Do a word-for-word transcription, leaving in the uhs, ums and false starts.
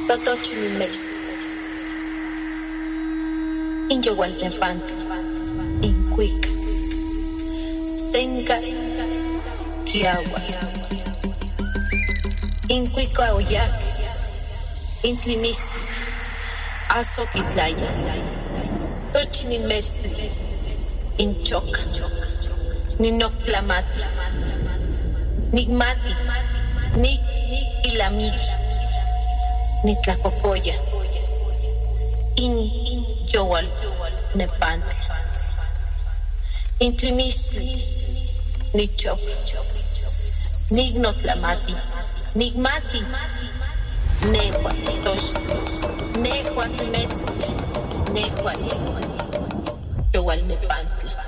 Totochimilmex, Inyowalnepantli, Incuic, Senca, Kiawa, Incuica Oyac, Intlimistli, Azoquitlaya, Tochimilmetzli, Inchoca, Ninoctlamati, Nigmati, Nik Ilamiki, Nitlacocoya, In Yowal Nepantli, Intlimistli, Nichok, Nignotlamati, Nigmati, Nehua Tochtli, Nehua Timetzli, Nehua Yowal Nepantli.